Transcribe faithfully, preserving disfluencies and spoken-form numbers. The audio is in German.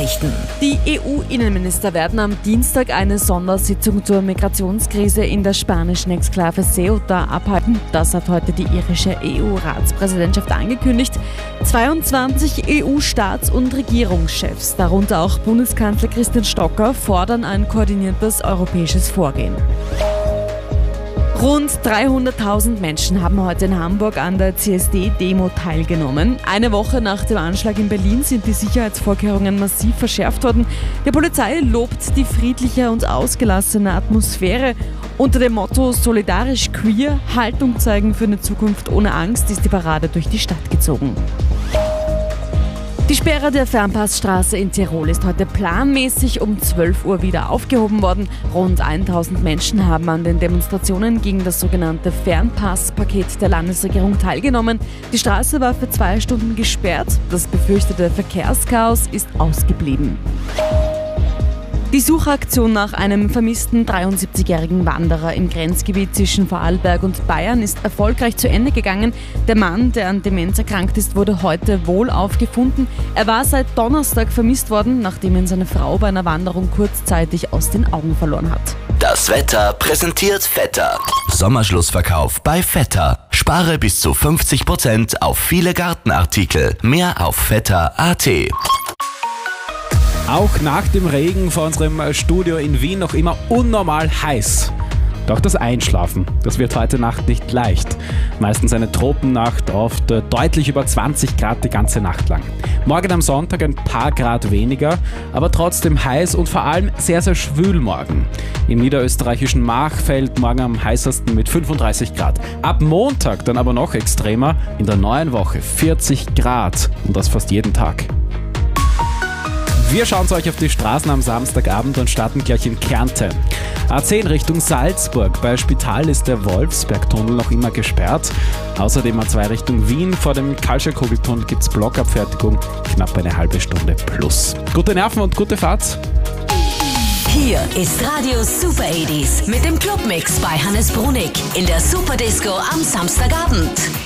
Nachrichten. Die E U-Innenminister werden am Dienstag eine Sondersitzung zur Migrationskrise in der spanischen Exklave Ceuta abhalten. Das hat heute die irische E U-Ratspräsidentschaft angekündigt. zweiundzwanzig E U-Staats- und Regierungschefs, darunter auch Bundeskanzler Christian Stocker, fordern ein koordiniertes europäisches Vorgehen. Rund dreihunderttausend Menschen haben heute in Hamburg an der C S D-Demo teilgenommen. Eine Woche nach dem Anschlag in Berlin sind die Sicherheitsvorkehrungen massiv verschärft worden. Die Polizei lobt die friedliche und ausgelassene Atmosphäre. Unter dem Motto Solidarisch Queer, Haltung zeigen für eine Zukunft ohne Angst, ist die Parade durch die Stadt gezogen. Die Sperre der Fernpassstraße in Tirol ist heute planmäßig um zwölf Uhr wieder aufgehoben worden. Rund tausend Menschen haben an den Demonstrationen gegen das sogenannte Fernpasspaket der Landesregierung teilgenommen. Die Straße war für zwei Stunden gesperrt. Das befürchtete Verkehrschaos ist ausgeblieben. Die Suchaktion nach einem vermissten dreiundsiebzigjährigen Wanderer im Grenzgebiet zwischen Vorarlberg und Bayern ist erfolgreich zu Ende gegangen. Der Mann, der an Demenz erkrankt ist, wurde heute wohlauf gefunden. Er war seit Donnerstag vermisst worden, nachdem ihn seine Frau bei einer Wanderung kurzzeitig aus den Augen verloren hat. Das Wetter präsentiert Vetter. Sommerschlussverkauf bei Vetter. Spare bis zu fünfzig Prozent auf viele Gartenartikel. Mehr auf vetter punkt a t. Auch nach dem Regen vor unserem Studio in Wien noch immer unnormal heiß. Doch das Einschlafen, das wird heute Nacht nicht leicht. Meistens eine Tropennacht, oft deutlich über zwanzig Grad die ganze Nacht lang. Morgen am Sonntag ein paar Grad weniger, aber trotzdem heiß und vor allem sehr, sehr schwül morgen. Im niederösterreichischen Mach fällt morgen am heißesten mit fünfunddreißig Grad. Ab Montag dann aber noch extremer, in der neuen Woche vierzig Grad und das fast jeden Tag. Wir schauen zu euch auf die Straßen am Samstagabend und starten gleich in Kärnten. A zehn Richtung Salzburg. Bei Spital ist der Wolfsbergtunnel noch immer gesperrt. Außerdem A zwei Richtung Wien. Vor dem Kalscherkugeltunnel gibt es Blockabfertigung. Knapp eine halbe Stunde plus. Gute Nerven und gute Fahrt. Hier ist Radio Super achtziger mit dem Clubmix bei Hannes Brunig in der Superdisco am Samstagabend.